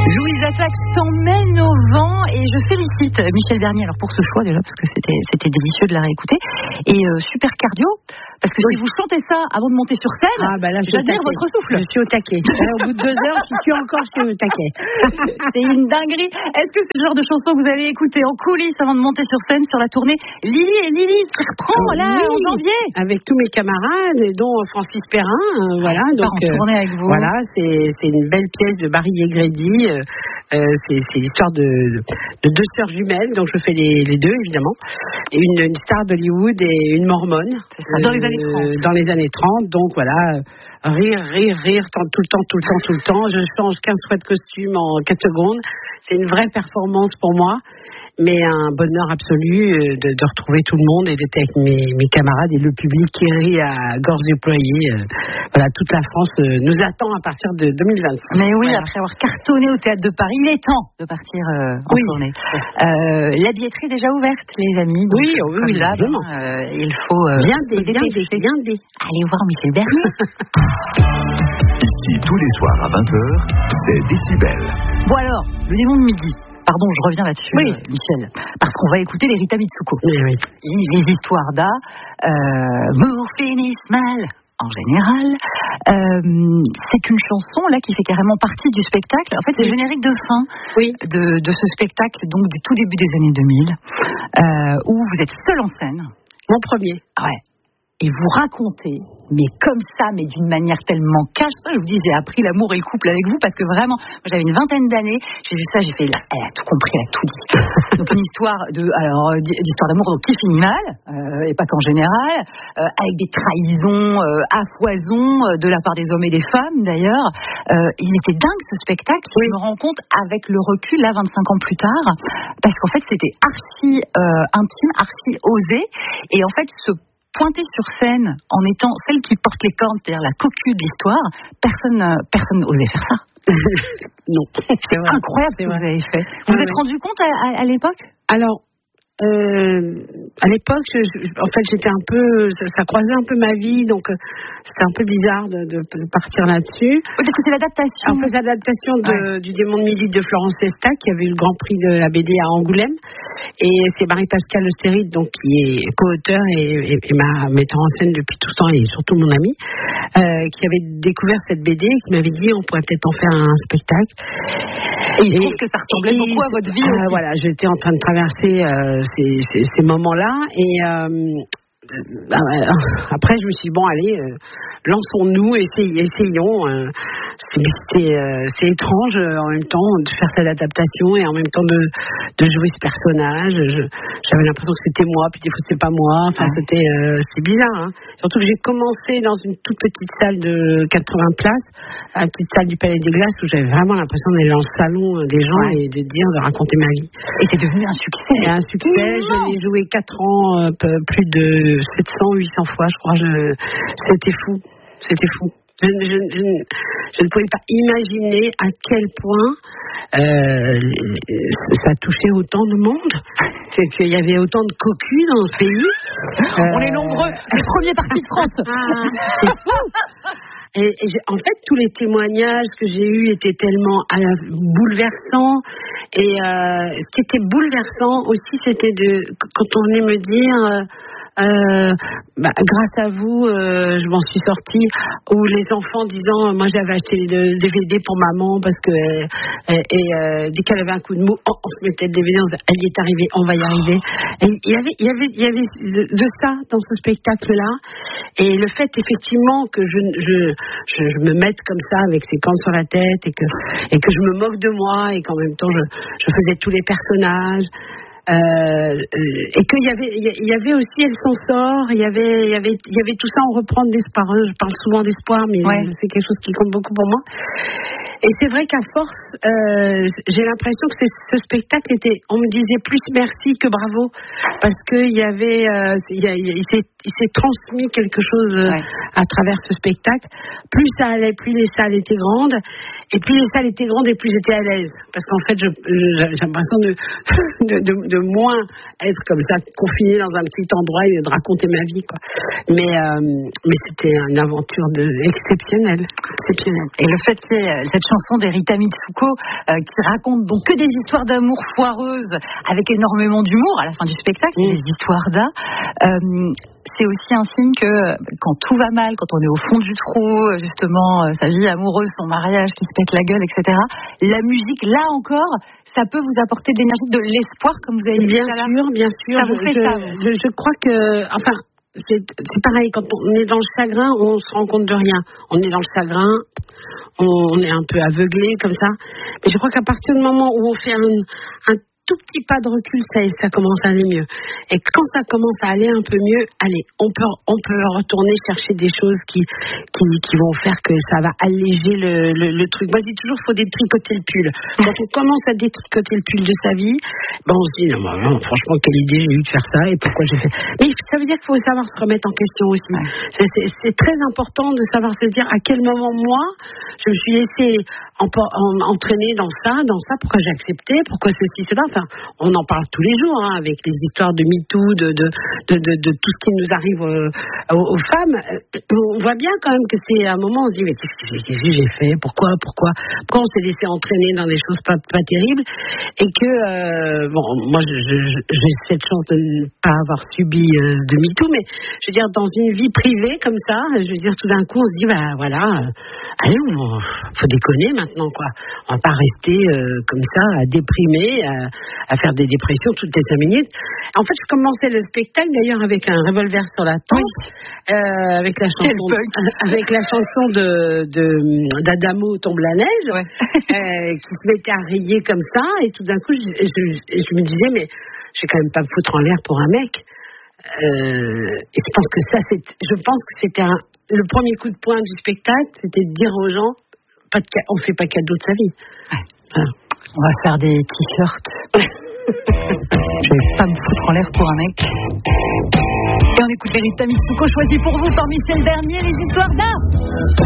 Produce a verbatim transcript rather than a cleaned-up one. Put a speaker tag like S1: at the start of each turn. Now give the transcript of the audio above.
S1: Louise Attaque t'emmène au vent et je félicite Michel Bernier alors pour ce choix déjà parce que c'était c'était délicieux de la réécouter et euh, super cardio parce que oui. Si vous chantez ça avant de monter sur scène,
S2: ah bah là, je
S1: j'admire votre souffle.
S2: Je suis au taquet. Là, au bout de deux heures, je suis encore sur le taquet.
S1: C'est une dinguerie. Est-ce que c'est le genre de chanson que vous allez écouter en coulisses avant de monter sur scène sur la tournée Lily et Lily se reprend
S2: oui,
S1: là en janvier
S2: avec tous mes camarades et dont Francis Perrin, euh, voilà.
S1: Donc en tournée avec vous.
S2: Voilà, c'est c'est une belle pièce de Barry Egredy. Euh, Euh, c'est, c'est l'histoire de, de deux sœurs jumelles, donc je fais les, les deux évidemment, une, une star d'Hollywood et une mormone.
S1: C'est ça, dans euh, les années trente.
S2: Dans les années trente, donc voilà, rire, rire, rire, tout le temps, tout le temps, tout le temps. Je change quinze fois de costume en quatre secondes. C'est une vraie performance pour moi, mais un bonheur absolu de, de retrouver tout le monde et d'être avec mes, mes camarades et le public qui rit à gorge déployée. Voilà, toute la France nous attend à partir de deux mille vingt-six.
S1: Mais oui,
S2: voilà.
S1: Après avoir cartonné au Théâtre de Paris, il est temps de partir euh, en
S2: oui.
S1: tournée. Euh, la billetterie est déjà ouverte, les amis. Donc,
S2: oui, oui, oui,
S1: là, ben, euh, il faut euh,
S2: bien des, bien des, bien des.
S1: Allez voir Michel Bernier.
S3: Ici, tous les soirs à vingt heures, c'est Décibel.
S1: Bon alors, le démon de midi. Pardon, je reviens là-dessus,
S2: oui.
S1: euh, Michel. Parce qu'on va écouter les Rita Mitsuko.
S2: Oui, oui.
S1: Les histoires d'A. Euh, vous finissez mal. En général, euh, c'est une chanson là qui fait carrément partie du spectacle. En fait, c'est le générique de fin
S2: oui.
S1: de, de ce spectacle, donc du tout début des années deux mille, euh, où vous êtes seul en scène.
S2: Mon premier.
S1: Ouais. Et vous racontez, mais comme ça, mais d'une manière tellement cash. Je vous dis, j'ai appris l'amour et le couple avec vous parce que vraiment, moi, j'avais une vingtaine d'années, j'ai vu ça, j'ai fait, là, elle a tout compris, elle a tout dit. Donc une histoire de, alors, d'histoire d'amour donc qui finit mal, euh, et pas qu'en général, euh, avec des trahisons euh, à foison euh, de la part des hommes et des femmes d'ailleurs. Euh, il était dingue ce spectacle. Oui. Je me rends compte avec le recul là, vingt-cinq ans plus tard, parce qu'en fait c'était archi euh, intime, archi osé, et en fait ce pointer sur scène en étant celle qui porte les cornes, c'est-à-dire la cocu de l'histoire, personne personne n'osait faire ça.
S2: Non,
S1: c'est vrai. Incroyable ce que vous avez fait. Vous vous ah, êtes oui. rendu compte à, à, à l'époque ?
S2: Alors, euh, à l'époque, je, je, en fait, j'étais un peu, ça, ça croisait un peu ma vie, donc euh, c'était un peu bizarre de, de, de partir là-dessus.
S1: Oui, parce que c'est l'adaptation.
S2: En fait, l'adaptation de, ouais. du Démon de midi de Florence Testa, qui avait eu le Grand Prix de la B D à Angoulême, et c'est Marie-Pascale Austérite, donc qui est co-auteur et, et, et ma metteur en scène depuis tout ce temps, et surtout mon amie, euh, qui avait découvert cette B D et qui m'avait dit on pourrait peut-être en faire un spectacle.
S1: Et il se trouve que ça ressemblait et, beaucoup à votre vie.
S2: Euh, voilà, j'étais en train de traverser euh, ces, ces, ces moments-là et euh, euh, après je me suis dit bon allez euh, lançons-nous, essayons, essayons euh, c'est, euh, c'est étrange euh, en même temps de faire cette adaptation et en même temps de, de jouer ce personnage. Je, j'avais l'impression que c'était moi, puis des fois c'était pas moi. Enfin, ouais. c'était, euh, c'est bizarre. Hein. Surtout que j'ai commencé dans une toute petite salle de quatre-vingts places, la petite salle du Palais des Glaces, où j'avais vraiment l'impression d'aller dans le salon des gens ouais. et de dire, de raconter ma vie.
S1: Et c'est devenu un succès.
S2: Et un succès. Je l'ai joué quatre ans, euh, plus de sept cents, huit cents fois, je crois. Je, c'était fou. C'était fou. Je, je, je, je ne pouvais pas imaginer à quel point euh, ça touchait autant de monde, qu'il y avait autant de cocus dans ce pays.
S1: Euh, On est nombreux, les premiers partis de France.
S2: Ah, c'est fou. Et, et en fait, tous les témoignages que j'ai eus étaient tellement à la, bouleversants. Et euh, ce qui était bouleversant aussi, c'était de quand on venait me dire... Euh, Euh, bah, grâce à vous, euh, je m'en suis sortie. Ou les enfants disant, euh, moi j'avais acheté le D V D pour maman parce que euh, et euh, dès qu'elle avait un coup de mou, on, on se mettait le D V D, on se disait, elle y est arrivée, on va y arriver. Et il y avait, il y avait, il y avait de, de ça dans ce spectacle-là. Et le fait effectivement que je, je, je, je me mette comme ça avec ces cornes sur la tête et que et que je me moque de moi et qu'en même temps je, je faisais tous les personnages. Euh, et qu'il y avait, il y avait aussi Elle s'en sort, il y avait, il y avait, il y avait tout ça, on reprend d'espoir. Je parle souvent d'espoir, mais ouais. c'est quelque chose qui compte beaucoup pour moi. Et c'est vrai qu'à force, euh, j'ai l'impression que c'est, ce spectacle était, on me disait plus merci que bravo, parce qu'il y avait, euh, il, y a, il, s'est, il s'est transmis quelque chose euh, ouais. à travers ce spectacle. Plus ça allait, plus les salles étaient grandes, et plus les salles étaient grandes, et plus j'étais à l'aise, parce qu'en fait, je, je, j'ai l'impression de, de, de, de moins être comme ça confinée dans un petit endroit et de raconter ma vie, quoi. Mais, euh, mais c'était une aventure de, exceptionnelle, exceptionnelle.
S1: Et le fait que cette chanson d'Erita Mitsuko euh, qui raconte donc que des histoires d'amour foireuses avec énormément d'humour à la fin du spectacle, mmh. des histoires d'A. Euh, c'est aussi un signe que quand tout va mal, quand on est au fond du trou, justement, sa vie amoureuse, son mariage qui se pète la gueule, et cetera, la musique, là encore, ça peut vous apporter de l'énergie, de l'espoir, comme vous avez dit.
S2: Bien sûr, bien sûr.
S1: Ça vous
S2: je,
S1: fait
S2: je,
S1: ça.
S2: Je, je crois que, enfin, c'est, c'est pareil, quand on est dans le chagrin, on se rend compte de rien. On est dans le chagrin, on est un peu aveuglé comme ça. Mais je crois qu'à partir du moment où on fait un, un tout petit pas de recul, ça, ça commence à aller mieux. Et quand ça commence à aller un peu mieux, allez, on peut, on peut retourner chercher des choses qui, qui, qui vont faire que ça va alléger le, le, le truc. Moi, je dis toujours, il faut détricoter le pull. Quand on commence à détricoter le pull de sa vie, ben on se dit, non, non, franchement, quelle idée j'ai eu de faire ça et pourquoi j'ai fait. Mais ça veut dire qu'il faut savoir se remettre en question aussi. Ouais. C'est, c'est, c'est très important de savoir se dire à quel moment, moi, je me suis laissée en, en, entraîner dans ça, dans ça, pourquoi j'ai accepté, pourquoi ceci, cela. Enfin, on en parle tous les jours, hein, avec les histoires de MeToo, de, de, de, de, de tout ce qui nous arrive euh, aux, aux femmes. On voit bien quand même que c'est à un moment, on se dit, mais qu'est-ce que j'ai, qu'est-ce que j'ai fait, pourquoi, pourquoi, pourquoi on s'est laissé entraîner dans des choses pas, pas terribles, et que, euh, bon, moi, je, je, j'ai cette chance de ne pas avoir subi euh, de MeToo, mais je veux dire, dans une vie privée comme ça, je veux dire, tout d'un coup, on se dit, bah voilà, euh, allez, on, faut déconner maintenant, quoi. On va pas rester euh, comme ça, à déprimer, à, à faire des dépressions toutes les cinq minutes. En fait, je commençais le spectacle d'ailleurs avec un revolver sur la tempe, oui. euh, avec la chanson, avec la chanson de, de d'Adamo Tombe la neige, ouais. euh, qui se mettait à rier comme ça, et tout d'un coup, je, je, je me disais, mais je vais quand même pas me foutre en l'air pour un mec. Euh, et je pense que ça, c'est, je pense que c'était un, le premier coup de poing du spectacle, c'était de dire aux gens, pas de, on fait pas cadeau de sa vie.
S1: Ouais. Voilà. On va faire des t-shirts. Je vais pas me foutre en l'air pour un mec. Et on écoute Erita Mitsuko, choisi pour vous par Michel Bernier, les histoires d'A.